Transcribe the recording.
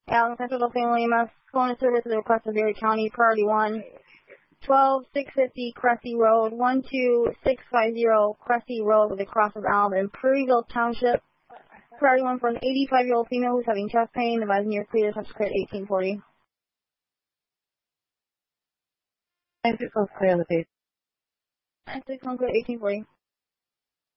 Allen Central Family EMS, phone service at the request of Erie County, priority 1, 12650 Cressy Road, 12650 Cressy Road with the cross of Allen in Prairieville Township. Priority 1 for an 85-year-old female who's having chest pain, advising your clear, touch clear 1840. 961 clear on the page. 961 clear 1840.